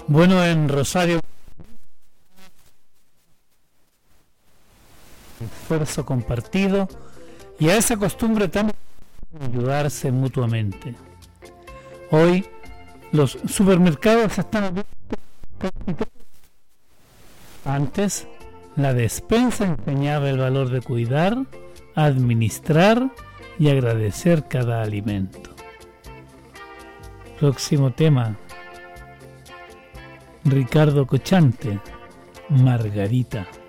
Bueno, en Rosario, esfuerzo compartido y a esa costumbre tan de ayudarse mutuamente. Hoy los supermercados están abiertos. Antes, la despensa enseñaba el valor de cuidar, administrar y agradecer cada alimento. Próximo tema. Ricardo Cochante, Margarita.